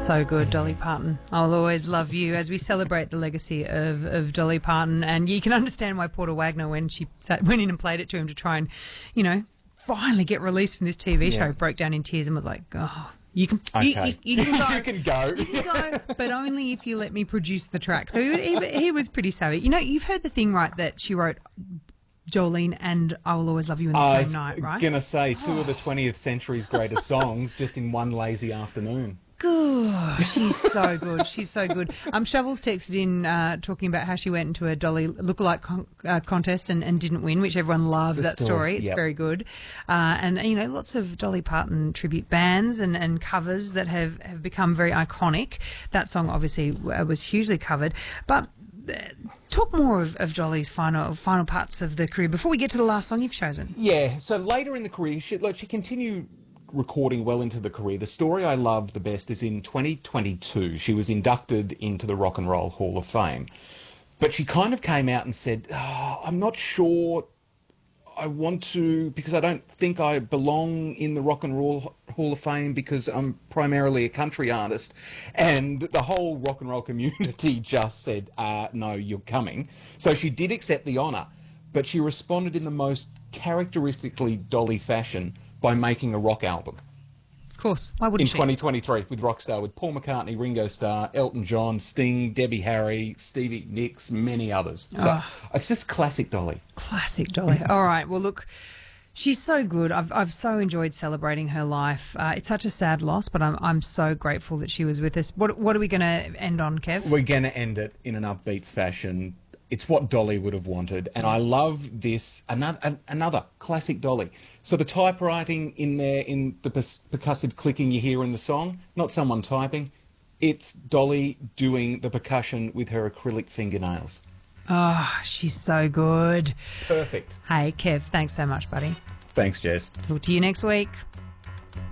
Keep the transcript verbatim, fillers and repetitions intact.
So good, Dolly Parton. I'll always love you as we celebrate the legacy of, of Dolly Parton. And you can understand why Porter Wagner, when she sat, went in and played it to him to try and, you know, finally get released from this T V show, Yeah. broke down in tears and was like, oh, you can, Okay. you, you, you can go. You can go. You can go, but only if you let me produce the track. So he, he, he was pretty savvy. You know, you've heard the thing, right, that she wrote Jolene and I Will Always Love You in the I same was night, right? going to say two of the twentieth century's greatest songs just in one lazy afternoon. Good. She's so good. She's so good. Um, Shovels texted in uh, talking about how she went into a Dolly lookalike con- uh, contest and, and didn't win, which everyone loves The that story. story, It's yep. very good. Uh, and, you know, lots of Dolly Parton tribute bands and, and covers that have, have become very iconic. That song obviously uh, was hugely covered. But uh, talk more of, of Dolly's final final parts of the career before we get to the last song you've chosen. Yeah, so later in the career, she, like, she continued recording well into the career. The story I love the best is in twenty twenty-two. She was inducted into the Rock and Roll Hall of Fame. But she kind of came out and said, oh, I'm not sure I want to, because I don't think I belong in the Rock and Roll Hall of Fame because I'm primarily a country artist. And the whole rock and roll community just said, uh, no, you're coming. So she did accept the honour, but she responded in the most characteristically Dolly fashion by making a rock album. Of course. Why In wouldn't she? twenty twenty-three with Rockstar, with Paul McCartney, Ringo Starr, Elton John, Sting, Debbie Harry, Stevie Nicks, many others. So Oh. it's just classic Dolly. Classic Dolly. All right. Well, look, she's so good. I've I've so enjoyed celebrating her life. Uh, it's such a sad loss, but I'm I'm so grateful that she was with us. What what are we going to end on, Kev? We're going to end it in an upbeat fashion. It's what Dolly would have wanted, and I love this. Another another classic Dolly. So the typewriting in there, in the pers- percussive clicking you hear in the song, not someone typing. It's Dolly doing the percussion with her acrylic fingernails. Oh, she's so good. Perfect. Hey, Kev, thanks so much, buddy. Thanks, Jess. Talk to you next week.